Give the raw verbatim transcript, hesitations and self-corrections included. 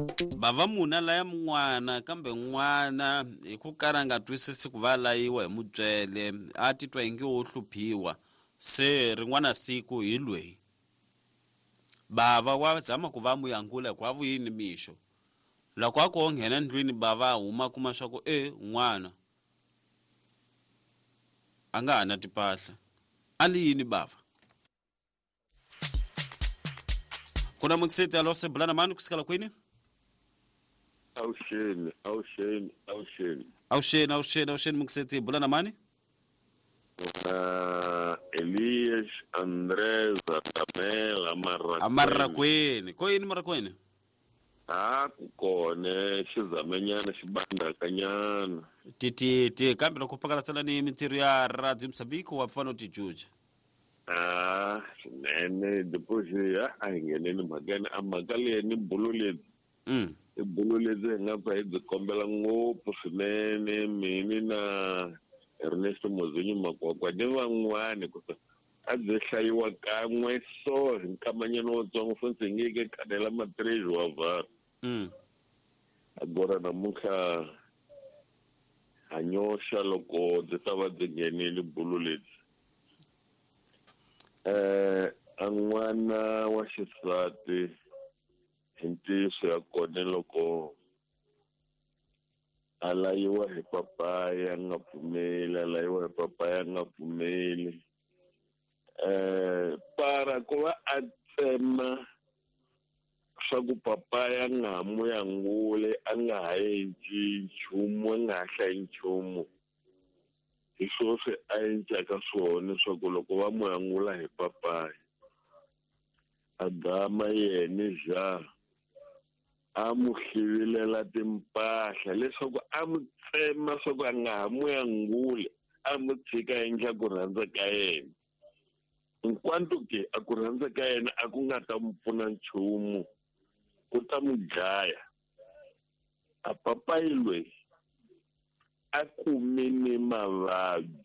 Bava muna la ya n'wana kambe n'wana hi ku kala nga twisisi ku va layiwa hi mutswele a titwa ingi wo hluphiwa se rin'wana siku hi lweyi bava wa zama ku va mu yangula kwa vuyini mixo loko a ko nghena ndlwini bava huma kuma swa ku e n'wana a nga ha na tipahla ali yini bava kuna mukiseti alo se bulana mani kusikala kwini Ausheni, ausheni, ausheni. Ausheni, ausheni, ausheni mukiseti bulana mani? Uh, Elias Andres Atamela Marrakweni. Amarrakweni. Ko yini Marrakweni? Ah, kukone xizamenyana xibandakanyana. Titi ti kambe loko pakala tsala ni mintirho ya Radio Msabiko wa pfano tijuja. Ah, nene deposit ya a ngeneni magana amagale ni bululeti. Mm. Ibulu lezi nga pa hizi kombela ngopfu swinene mini na Ernesto Mozinyi Makwakwa ni van'wani ku a byi hlayiwa kan'we so hi nkamanyano wutsongo futhi ngeke khanela matirhi wa vara Mm. agora namuntlha hanyosha loko byi ta va byi nghenile bulu leti eh an'wana wa xisati hi ntiyiso ya kona loko a layiwa hi papaya nga pfumeli a layiwa hi papaya nga pfumeli eh para ku va a tsema swa ku papaya nga mu yangule a nga ha endli nchumu a nga ha hlayi nchumu hi swo swi a endlaka swona swa ku loko va mu yangula hi papaya a gama yena ja a mu hlivilela timpahla leswaku a mu tsema swa ku a nga ha mu yanguli a mu tshika endla ku rhandza ka yena hinkwato ke a ku rhandza ka yena a ku nga ta mu pfuna nchumu ku ta mu dlaya a papayi loyi a kumini mavabyi